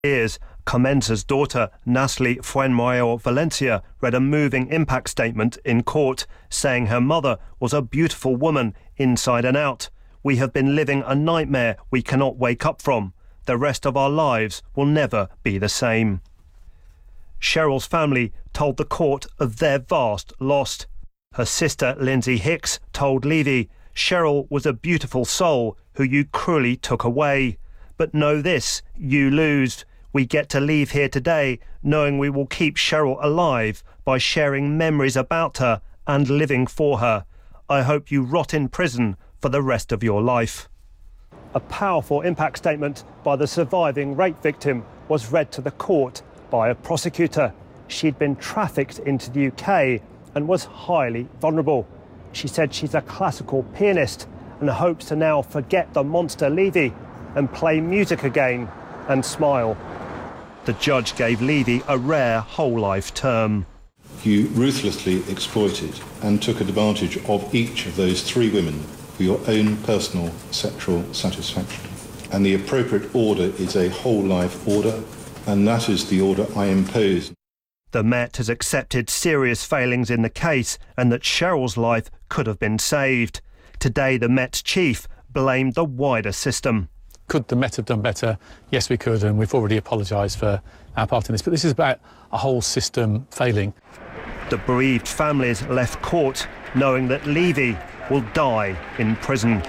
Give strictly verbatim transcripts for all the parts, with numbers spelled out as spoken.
Years, Comenza's daughter, Nasli Fuenmayor Valencia, read a moving impact statement in court, saying her mother was a beautiful woman inside and out. We have been living a nightmare we cannot wake up from. The rest of our lives will never be the same. Cheryl's family told the court of their vast loss. Her sister, Lindsay Hicks, told Levy, Cheryl was a beautiful soul who you cruelly took away. But know this, you lose. We get to leave here today knowing we will keep Cheryl alive by sharing memories about her and living for her. I hope you rot in prison for the rest of your life. A powerful impact statement by the surviving rape victim was read to the court by a prosecutor. She'd been trafficked into the U K and was highly vulnerable. She said she's a classical pianist and hopes to now forget the monster Levy and play music again and smile. The judge gave Levy a rare whole-life term. You ruthlessly exploited and took advantage of each of those three women for your own personal sexual satisfaction. And the appropriate order is a whole-life order, and that is the order I impose. The Met has accepted serious failings in the case and that Cheryl's life could have been saved. Today, the Met's chief blamed the wider system. Could the Met have done better? Yes, we could, and we've already apologised for our part in this. But this is about a whole system failing. The bereaved families left court knowing that Levy will die in prison.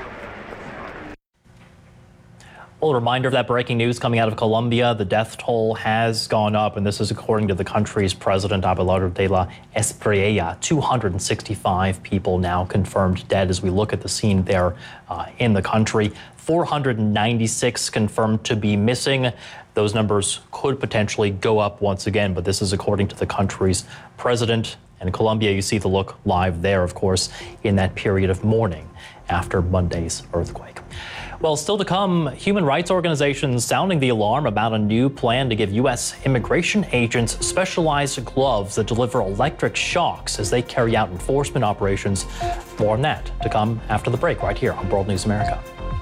Well, a reminder of that breaking news coming out of Colombia. The death toll has gone up, and this is according to the country's president, Abelardo de la Espriella. two hundred sixty-five people now confirmed dead as we look at the scene there uh, in the country. four hundred ninety-six confirmed to be missing. Those numbers could potentially go up once again, but this is according to the country's president. And Colombia, you see the look live there, of course, in that period of mourning after Monday's earthquake. Well, still to come, human rights organizations sounding the alarm about a new plan to give U S immigration agents specialized gloves that deliver electric shocks as they carry out enforcement operations. More on that to come after the break right here on World News America.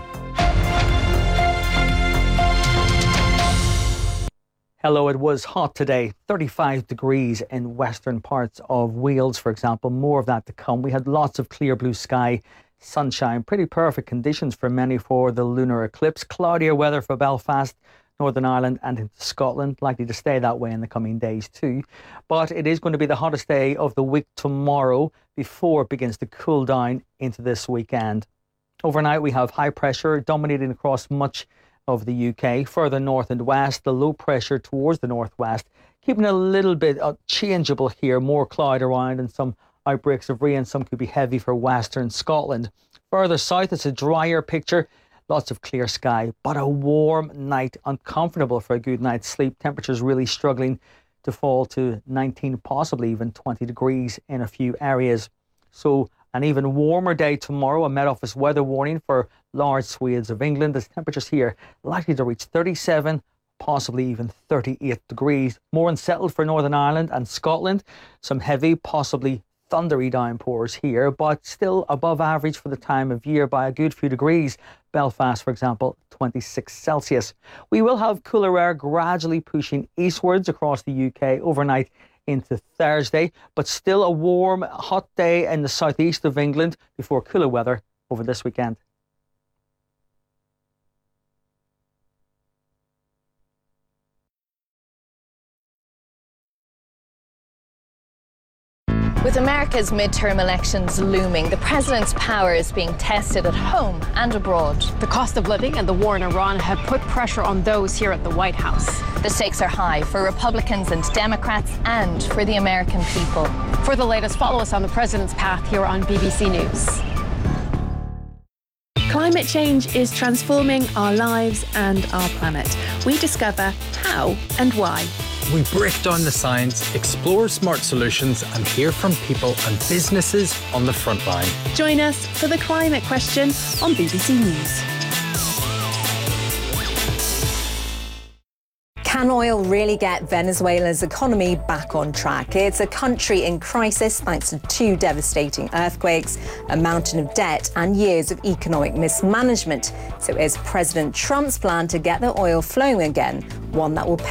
Hello, it was hot today, thirty-five degrees in western parts of Wales, for example. More of that to come. We had lots of clear blue sky, sunshine, pretty perfect conditions for many for the lunar eclipse. Cloudier weather for Belfast, Northern Ireland and into Scotland, likely to stay that way in the coming days too. But it is going to be the hottest day of the week tomorrow before it begins to cool down into this weekend. Overnight we have high pressure dominating across much of the U K. Further north and west, the low pressure towards the northwest, keeping a little bit uh, changeable here, more cloud around and some outbreaks of rain. Some could be heavy for western Scotland. Further south, it's a drier picture, lots of clear sky, but a warm night, uncomfortable for a good night's sleep. Temperatures really struggling to fall to nineteen, possibly even twenty degrees in a few areas. So an even warmer day tomorrow, a Met Office weather warning for large swathes of England. The temperatures here likely to reach thirty-seven, possibly even thirty-eight degrees. More unsettled for Northern Ireland and Scotland. Some heavy, possibly thundery downpours here, but still above average for the time of year by a good few degrees. Belfast, for example, twenty-six Celsius. We will have cooler air gradually pushing eastwards across the U K overnight into Thursday, but still a warm, hot day in the southeast of England before cooler weather over this weekend. With America's midterm elections looming, the president's power is being tested at home and abroad. The cost of living and the war in Iran have put pressure on those here at the White House. The stakes are high for Republicans and Democrats and for the American people. For the latest, follow us on the president's path here on B B C News. Climate change is transforming our lives and our planet. We discover how and why. We break down the science, explore smart solutions and hear from people and businesses on the front line. Join us for The Climate Question on B B C News. Can oil really get Venezuela's economy back on track? It's a country in crisis thanks to two devastating earthquakes, a mountain of debt and years of economic mismanagement. So is President Trump's plan to get the oil flowing again one that will pay